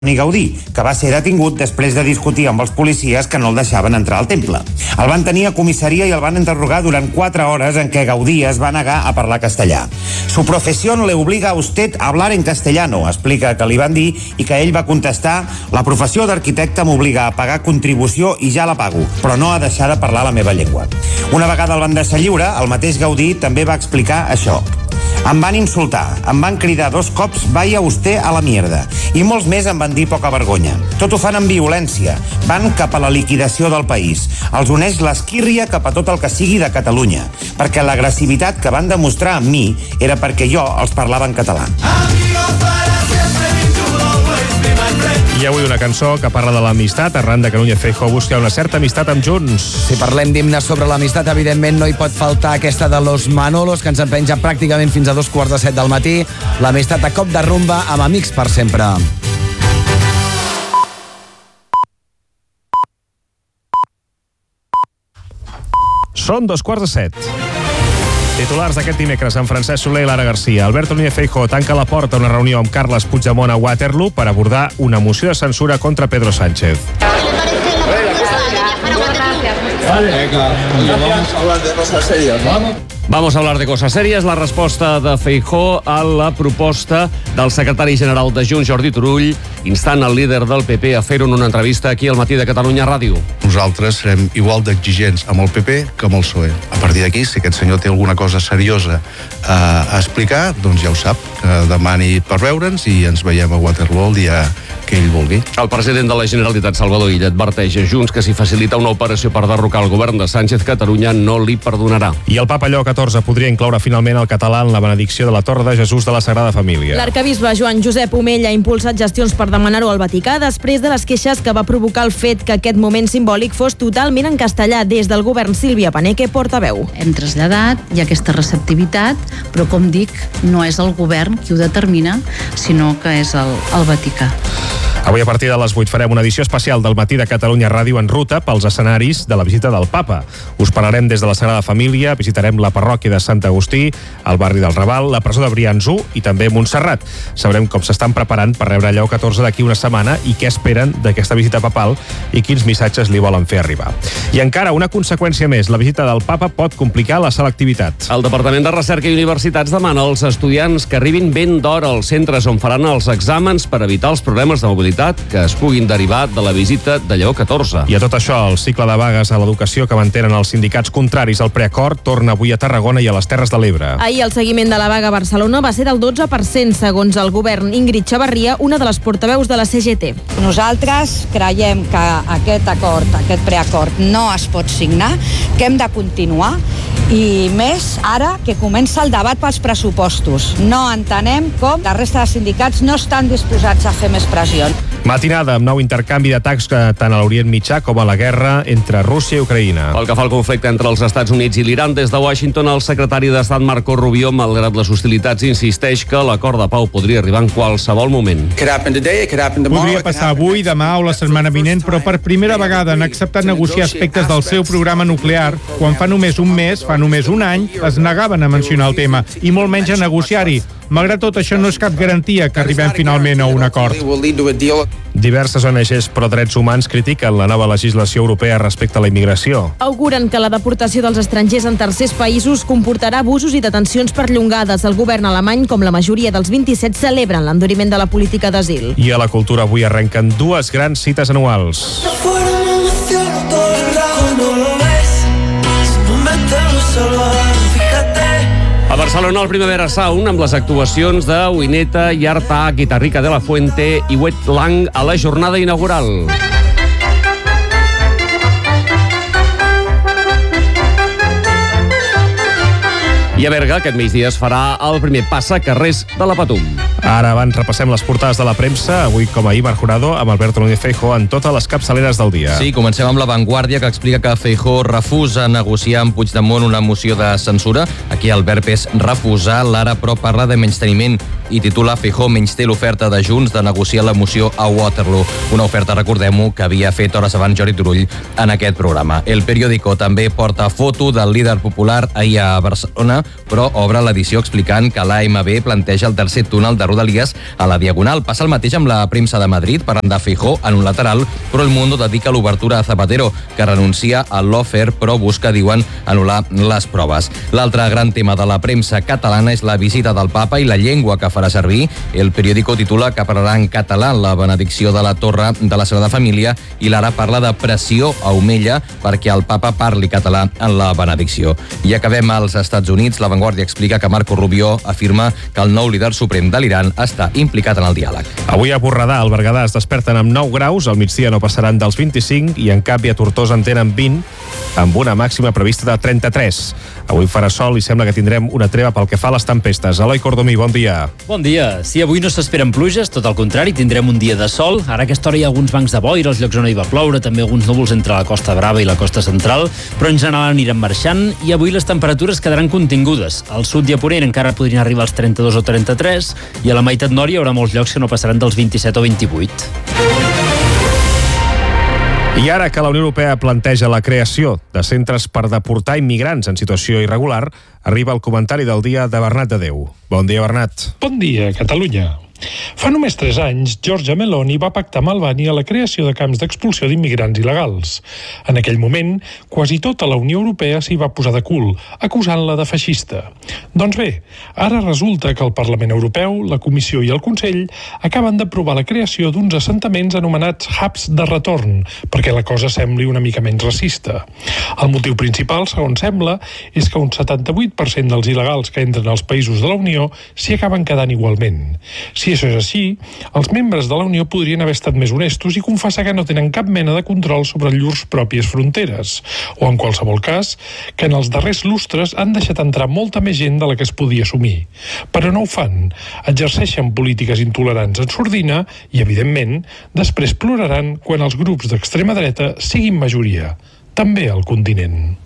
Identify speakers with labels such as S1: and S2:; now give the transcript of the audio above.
S1: Toni Gaudí, que va ser detingut després de discutir amb els policies que no el deixaven entrar al temple. El van tenir a comissaria i el van interrogar durant 4 hores en què Gaudí es va negar a parlar castellà. Su profesión le obliga a usted a hablar en castellano, explica que li van dir i que ell va contestar: la professió d'arquitecte m'obliga a pagar contribució i ja la pago, però no a deixar de parlar la meva llengua. Una vegada el van deixar lliure, el mateix Gaudí també va explicar això. Em van insultar, em van cridar 2 cops vaya usted a la mierda i molts més em van dir poca vergonya. Tot ho fan amb violència, van cap a la liquidació del país. Els uneix l'esquírria cap a tot el que sigui de Catalunya, perquè l'agressivitat que van demostrar amb mi era perquè jo els parlava en català.
S2: I avui una cançó que parla de l'amistat. Arran de que Núñez Feijóo busca una certa amistat amb Junts.
S3: Si parlem d'himnes sobre l'amistat, evidentment no hi pot faltar aquesta de Los Manolos, que ens en penja pràcticament fins a 2:45 del matí. L'amistat a cop de rumba amb amics per sempre.
S2: Són 2:45. Titulars d'aquest dimecres amb Francesc Soler i Lara Garcia. Alberto Núñez Feijóo tanca la porta a una reunió amb Carles Puigdemont a Waterloo per abordar una moció de censura contra Pedro Sánchez.
S4: Vamos a hablar de cosas serias. La resposta de Feijóo a la proposta del secretari general de Junts, Jordi Turull, instant el líder del PP a fer-ho en una entrevista aquí al Matí de Catalunya Ràdio.
S5: Nosaltres serem igual d'exigents amb el PP que amb el PSOE. A partir d'aquí, si aquest senyor té alguna cosa seriosa a explicar, doncs ja ho sap, que demani per veure'ns i ens veiem a Waterloo el dia que ell vulgui.
S4: El president de la Generalitat, Salvador Illa, adverteix a Junts que si facilita una operació per derrocar el govern de Sánchez, Catalunya no li perdonarà.
S2: I el papa Lleó XIV podria incloure finalment el català en la benedicció de la Torre de Jesús de la Sagrada Família.
S6: L'arcabisbe Joan Josep Omella ha impulsat gestions per demanar-ho al Vaticà després de les queixes que va provocar el fet que aquest moment simbòlic fos totalment en castellà. Des del govern, Sílvia Paneque, portaveu.
S7: Hem traslladat, hi ha aquesta receptivitat, però com dic, no és el govern qui ho determina, sinó que és el Vaticà.
S2: Avui a partir de les 8 farem una edició especial del Matí de Catalunya Ràdio en ruta pels escenaris de la visita del Papa. Us parlarem des de la Sagrada Família, visitarem la parròquia de Sant Agustí, el barri del Raval, la presó de Brians 1 i també Montserrat. Sabrem com s'estan preparant per rebre Lleó XIV d'aquí una setmana i què esperen d'aquesta visita papal i quins missatges li volen fer arribar. I encara una conseqüència més, la visita del Papa pot complicar la selectivitat.
S4: El Departament de Recerca i Universitats demana als estudiants que arribin ben d'hora als centres on faran els exàmens per evitar els problemes de mobilitat que es puguin derivar de la visita de Lleó XIV.
S2: I a tot això, el cicle de vagues a l'educació que mantenen els sindicats contraris al preacord torna avui a Tarragona i a les Terres de l'Ebre.
S6: Ahir el seguiment de la vaga a Barcelona va ser del 12%, segons el govern. Ingrid Xavarria, una de les portaveus de la CGT.
S8: Nosaltres creiem que aquest acord, aquest preacord, no es pot signar, que hem de continuar, i més ara que comença el debat pels pressupostos. No entenem com la resta de sindicats no estan disposats a fer més pressió.
S2: Matinada amb nou intercanvi d'atacs tant a l'Orient Mitjà com a la guerra entre Rússia i Ucraïna.
S4: Pel que fa al conflicte entre els Estats Units i l'Iran, des de Washington, el secretari d'Estat Marco Rubio, malgrat les hostilitats, insisteix que l'acord de pau podria arribar en qualsevol moment.
S9: Podria passar avui, demà o la setmana vinent, però per primera vegada han acceptat negociar aspectes del seu programa nuclear, quan fa només un mes, fa només un any, es negaven a mencionar el tema, i molt menys a negociar-hi. Malgrat tot, això no és cap garantia que arribem finalment a un acord.
S2: Diverses ONGs pro drets humans critiquen la nova legislació europea respecte a la immigració.
S6: Auguren que la deportació dels estrangers en tercers països comportarà abusos i detencions perllongades. El govern alemany, com la majoria dels 27, celebren l'enduriment de la política d'asil.
S2: I a la cultura avui arrenquen 2 grans cites anuals.
S4: A Barcelona, el Primavera Sound, amb les actuacions de Wineta, Yarta, Guitarrica de la Fuente i Wet Lang a la jornada inaugural. I a Berga, aquest migdia es farà el primer passacarrers de la Patum.
S2: Ara abans repassem les portades de la premsa, avui com ahir Marc Jurado amb Alberto Núñez Feijóo en totes les capçaleres del dia.
S10: Sí, comencem amb La Vanguardia, que explica que Feijóo refusa negociar amb Puigdemont una moció de censura. Aquí el verb és refusar, l'ara però parla de menysteniment i titula Feijóo menysté l'oferta de Junts de negociar la moció a Waterloo. Una oferta, recordem-ho, que havia fet hores abans Jordi Turull en aquest programa. El periòdico també porta foto del líder popular ahir a Barcelona, però obre l'edició explicant que l'AMB planteja el tercer túnel de Rodalies a la Diagonal. Passa el mateix amb la premsa de Madrid, parlant de Feijóo en un lateral, però El Mundo dedica l'obertura a Zapatero, que renuncia a l'Offer, però busca, diuen, anul·lar les proves. L'altre gran tema de la premsa catalana és la visita del papa i la llengua que farà servir. El periòdico titula que parlarà en català la benedicció de la Torre de la Sagrada Família i l'Ara parla de pressió a Omella perquè el papa parli català en la benedicció. I acabem als Estats Units. La Vanguardia explica que Marco Rubio afirma que el nou líder suprem de l'Iran està implicat en el diàleg.
S2: Avui a Borredà, al Berguedà, es desperten amb 9 graus, al migdia no passaran dels 25 i en canvi a Tortosa en tenen 20, amb una màxima prevista de 33. Avui farà sol i sembla que tindrem una treva pel que fa a les tempestes. Eloi Cordomí, bon dia.
S11: Bon dia. Sí, avui no s'esperen pluges, tot el contrari, tindrem un dia de sol. Ara a aquesta hora hi ha alguns bancs de boira als llocs on hi va ploure, també alguns núvols entre la Costa Brava i la Costa Central, però en general aniran marxant i avui les temperatures quedaran contingudes. Al sud i a Ponent encara podrien arribar als 32 o 33 i a la meitat nord hi haurà molts llocs que no passaran dels 27 o 28.
S2: I ara que la Unió Europea planteja la creació de centres per deportar immigrants en situació irregular, arriba el comentari del dia de Bernat de Déu. Bon dia, Bernat.
S12: Bon dia, Catalunya. Fa només 3 anys, Giorgia Meloni va pactar amb Albània la creació de camps d'expulsió d'immigrants il·legals. En aquell moment, quasi tota la Unió Europea s'hi va posar de cul, acusant-la de feixista. Doncs bé, ara resulta que el Parlament Europeu, la Comissió i el Consell acaben d'aprovar la creació d'uns assentaments anomenats hubs de retorn, perquè la cosa sembli una mica menys racista. El motiu principal, segons sembla, és que un 78% dels il·legals que entren als països de la Unió s'hi acaben quedant igualment. Si això és així, els membres de la Unió podrien haver estat més honestos i confessar que no tenen cap mena de control sobre llurs pròpies fronteres, o en qualsevol cas, que en els darrers lustres han deixat entrar molta més gent de la que es podia assumir. Però no ho fan, exerceixen polítiques intolerants en sordina i, evidentment, després ploraran quan els grups d'extrema dreta siguin majoria, també al continent.